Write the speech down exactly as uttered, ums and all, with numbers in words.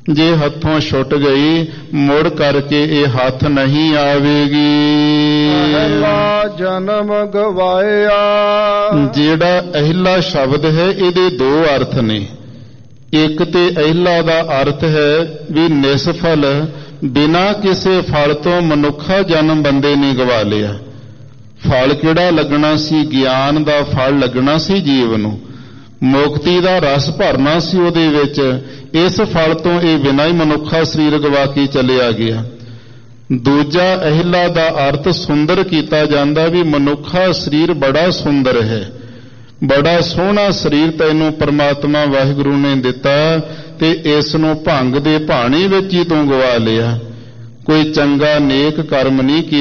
ਜੇ ਹੱਥੋਂ ਛੁੱਟ ਗਈ ਮੁੜ ਕਰਕੇ ਇਹ ਹੱਥ ਨਹੀਂ ਆਵੇਗੀ। ਅਹਿਲਾ ਜਨਮ ਗਵਾਇਆ। ਜਿਹੜਾ ਅਹਿਲਾ ਸ਼ਬਦ ਹੈ ਇਹਦੇ ਦੋ ਅਰਥ ਨੇ। ਇੱਕ ਤੇ ਅਹਿਲਾ ਦਾ ਅਰਥ ਹੈ ਵੀ ਨਿਸਫਲ, ਬਿਨਾਂ ਕਿਸੇ ਫਲ ਤੋਂ ਮਨੁੱਖਾ ਜਨਮ ਬੰਦੇ ਨੇ ਗਵਾ ਲਿਆ। ਫਲ ਕਿਹੜਾ ਲੱਗਣਾ ਸੀ? ਗਿਆਨ ਦਾ ਫਲ ਲੱਗਣਾ ਸੀ ਜੀਵ ਨੂੰ, ਮੁਕਤੀ ਦਾ ਰਸ ਭਰਨਾ ਸੀ ਉਹਦੇ ਵਿੱਚ। ਇਸ ਫਲ ਤੋਂ ਇਹ ਬਿਨਾਂ ਹੀ ਮਨੁੱਖਾ ਸਰੀਰ ਗਵਾ ਕੇ ਚਲਿਆ ਗਿਆ। ਦੂਜਾ ਅਹਿਲਾ ਦਾ ਅਰਥ ਸੁੰਦਰ ਕੀਤਾ ਜਾਂਦਾ ਵੀ ਮਨੁੱਖਾ ਸਰੀਰ ਬੜਾ ਸੁੰਦਰ ਹੈ, ਬੜਾ ਸੋਹਣਾ ਸਰੀਰ ਤੈਨੂੰ ਪਰਮਾਤਮਾ ਵਾਹਿਗੁਰੂ ਨੇ ਦਿੱਤਾ ਤੇ ਇਸ ਨੂੰ ਭੰਗ ਦੇ ਭਾਣੇ ਵਿੱਚ ਹੀ ਤੂੰ ਗਵਾ ਲਿਆ। ਕੋਈ ਚੰਗਾ ਨੇਕ ਕਰਮ ਨਹੀਂ ਕੀਤਾ।